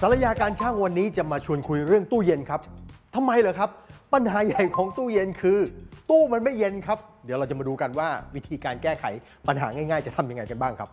ารยาการช่างวันนี้จะมาชวนคุยเรื่องตู้เย็นครับทำไมเหรอครับปัญหาใหญ่ของตู้เย็นคือตู้มันไม่เย็นครับเดี๋ยวเราจะมาดูกันว่าวิธีการแก้ไขปัญหาง่ายๆจะทำยังไงกันบ้างครับ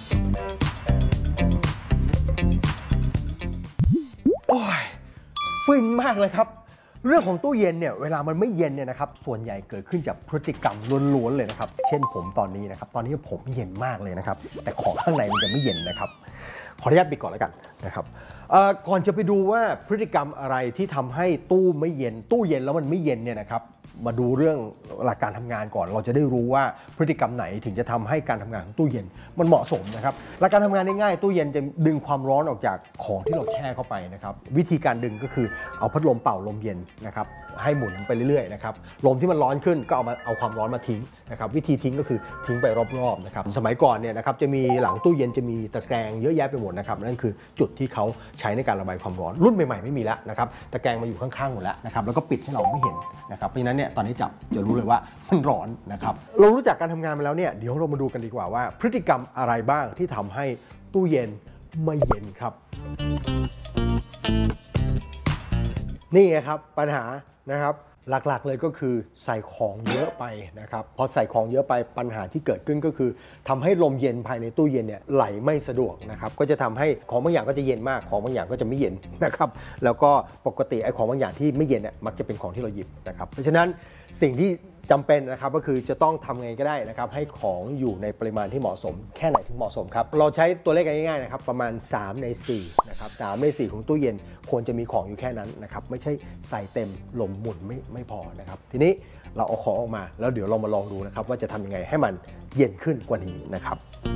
โอ้ยฟินมากเลยครับเรื่องของตู้เย็นเนี่ยเวลามันไม่เย็นเนี่ยนะครับส่วนใหญ่เกิดขึ้นจากพฤติกรรมล้วนๆเลยนะครับเช่นผมตอนนี้นะครับตอนนี้ผมเย็นมากเลยนะครับแต่ของข้างในมันจะไม่เย็นนะครับขออนุญาตปิดก่อนแล้วกันนะครับก่อนจะไปดูว่าพฤติกรรมอะไรที่ทำให้ตู้ไม่เย็นตู้เย็นแล้วมันไม่เย็นเนี่ยนะครับมาดูเรื่องหลักการทำงานก่อนเราจะได้รู้ว่าพฤติกรรมไหนถึงจะทำให้การทำงานของตู้เย็นมันเหมาะสมนะครับหลักการทำงานง่ายๆตู้เย็นจะดึงความร้อนออกจากของที่เราแช่เข้าไปนะครับวิธีการดึงก็คือเอาพัดลมเป่าลมเย็นนะครับให้หมุนไปเรื่อยๆนะครับลมที่มันร้อนขึ้นก็เอาความร้อนมาทิ้งนะครับวิธีทิ้งก็คือทิ้งไปรอบๆนะครับสมัยก่อนเนี่ยนะครับจะมีหลังตู้เย็นจะมีตะแกรงเยอะแยะไปหมดนะครับนั่นคือจุดที่เขาใช้ในการระบายความร้อนรุ่นใหม่ๆไม่มีแล้วนะครับตะแกรงมาอยู่ข้างๆหมดแล้วนะครับแล้วก็ปิดให้เราไม่เห็นนะครับเพราะฉะนั้นเนี่ยตอนนี้จับจะรู้เลยว่ามันร้อนนะครับเรารู้จักการทำงานมาแล้วเนี่ยเดี๋ยวเรามาดูกันดีกว่าว่าพฤติกรรมอะไรบ้างที่ทำให้ตู้เย็นไม่เย็นครับนี่ไงครับปัญหานะครับหลักๆเลยก็คือใส่ของเยอะไปนะครับพอใส่ของเยอะไปปัญหาที่เกิดขึ้นก็คือทำให้ลมเย็นภายในตู้เย็นเนี่ยไหลไม่สะดวกนะครับก็จะทำให้ของบางอย่างก็จะเย็นมากของบางอย่างก็จะไม่เย็นนะครับแล้วก็ปกติไอ้ของบางอย่างที่ไม่เย็นเนี่ยมักจะเป็นของที่เราหยิบนะครับเพราะฉะนั้นสิ่งที่จำเป็นนะครับก็คือจะต้องทำไงก็ได้นะครับให้ของอยู่ในปริมาณที่เหมาะสมแค่ไหนถึงเหมาะสมครับเราใช้ตัวเลขง่ายๆนะครับประมาณ3 ใน 4นะครับ3 ใน 4ของตู้เย็นควรจะมีของอยู่แค่นั้นนะครับไม่ใช่ใส่เต็มลมหมุนไม่พอนะครับทีนี้เราเอาของออกมาแล้วเดี๋ยวเรามาลองดูนะครับว่าจะทำยังไงให้มันเย็นขึ้นกว่านี้นะครับ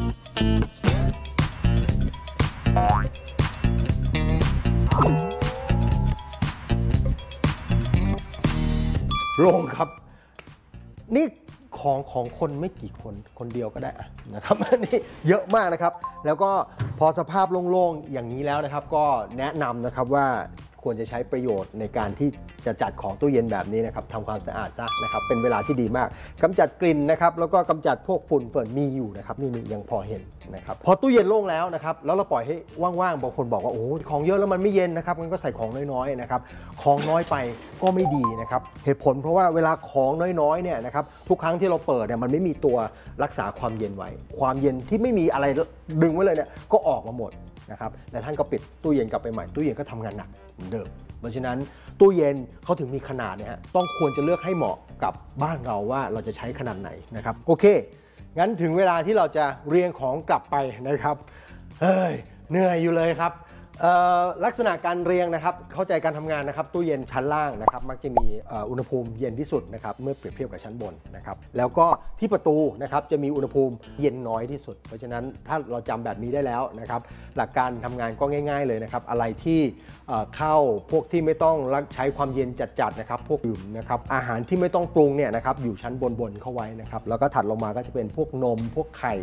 ลงครับนี่ของคนไม่กี่คนเดียวก็ได้นะครับนี่เยอะมากนะครับแล้วก็พอสภาพโล่งๆอย่างนี้แล้วนะครับก็แนะนำนะครับว่าควรจะใช้ประโยชน์ในการที่จะจัดของตู้เย็นแบบนี้นะครับทำความสะอาดซะนะครับเป็นเวลาที่ดีมากกำจัดกลิ่นนะครับแล้วก็กำจัดพวกฝุ่นเฟิร์นมีอยู่นะครับนี่ยังพอเห็นนะครับพอตู้เย็นโล่งแล้วนะครับแล้วเราปล่อยให้ว่างๆบางคนบอกว่าโอ้ของเยอะแล้วมันไม่เย็นนะครับมันก็ใส่ของน้อยๆนะครับของน้อยไปก็ไม่ดีนะครับเหตุผลเพราะว่าเวลาของน้อยๆเนี่ยนะครับทุกครั้งที่เราเปิดเนี่ยมันไม่มีตัวรักษาความเย็นไว้ความเย็นที่ไม่มีอะไรดึงไว้เลยเนี่ยก็ออกมาหมดนะครับและท่านก็ปิดตู้เย็นกลับไปใหม่ตู้เย็นก็ทำงานหนักเหมือนเดิมเพราะฉะนั้นตู้เย็นเขาถึงมีขนาดเนี่ยฮะต้องควรจะเลือกให้เหมาะกับบ้านเราว่าเราจะใช้ขนาดไหนนะครับโอเคงั้นถึงเวลาที่เราจะเรียงของกลับไปนะครับเหนื่อยอยู่เลยครับลักษณะการเรียงนะครับเข้าใจการทำงานนะครับตู้เย็นชั้นล่างนะครับมักจะมีอุณหภูมิเย็นที่สุดนะครับเมื่อเปรียบเทียบกับชั้นบนนะครับแล้วก็ที่ประตูนะครับจะมีอุณหภูมิเย็นน้อยที่สุดเพราะฉะนั้นถ้าเราจำแบบนี้ได้แล้วนะครับหลักการทำงานก็ง่ายๆเลยนะครับอะไรที่เข้าพวกที่ไม่ต้องใช้ความเย็นจัดๆนะครับพวกดื่มนะครับอาหารที่ไม่ต้องปรุงเนี่ยนะครับอยู่ชั้นบนเข้าไว้นะครับแล้วก็ถัดลงมาก็จะเป็นพวกนมพวกไข่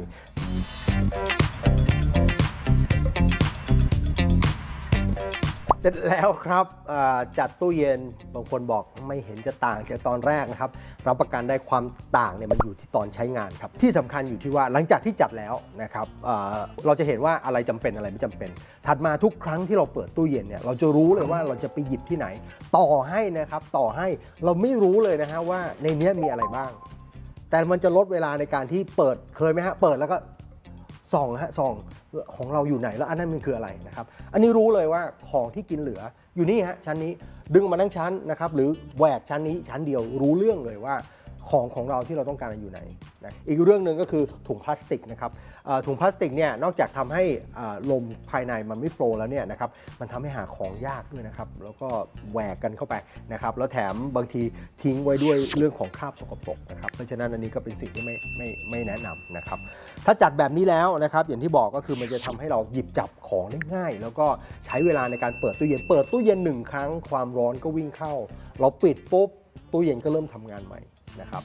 เสร็จแล้วครับจัดตู้เย็นบางคนบอกไม่เห็นจะต่างจากตอนแรกนะครับรับประกันได้ความต่างเนี่ยมันอยู่ที่ตอนใช้งานครับที่สำคัญอยู่ที่ว่าหลังจากที่จัดแล้วนะครับเราจะเห็นว่าอะไรจำเป็นอะไรไม่จำเป็นถัดมาทุกครั้งที่เราเปิดตู้เย็นเนี่ยเราจะรู้เลยว่าเราจะไปหยิบที่ไหนต่อให้นะครับต่อให้เราไม่รู้เลยนะฮะว่าในนี้มีอะไรบ้างแต่มันจะลดเวลาในการที่เปิดเคยไหมฮะเปิดแล้วก็ส่องของเราอยู่ไหนแล้วอันนั้นมันคืออะไรนะครับอันนี้รู้เลยว่าของที่กินเหลืออยู่นี่ฮะชั้นนี้ดึงมาทั้งชั้นนะครับหรือแหวกชั้นนี้ชั้นเดียวรู้เรื่องเลยว่าของเราที่เราต้องการอยู่ไหนนะอีกเรื่องหนึ่งก็คือถุงพลาสติกนะครับถุงพลาสติกเนี่ยนอกจากทำให้ลมภายในมันไม่โฟลว์แล้วเนี่ยนะครับมันทำให้หาของยากด้วยนะครับแล้วก็แหวกกันเข้าไปนะครับแล้วแถมบางทีทิ้งไว้ด้วยเรื่องของคราบสกปรกนะครับเพราะฉะนั้นอันนี้ก็เป็นสิ่งที่ไม่แนะนำนะครับถ้าจัดแบบนี้แล้วนะครับอย่างที่บอกก็คือมันจะทำให้เราหยิบจับของได้ง่ายแล้วก็ใช้เวลาในการเปิดตู้เย็น1 ครั้งความร้อนก็วิ่งเข้าเราปิดปุ๊บตู้เย็นก็เริ่มทำงานใหม่นะครับ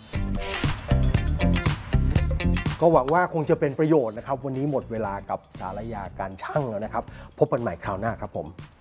ก็หวังว่าคงจะเป็นประโยชน์นะครับวันนี้หมดเวลากับสารยาการช่างแล้วนะครับพบกันใหม่คราวหน้าครับผม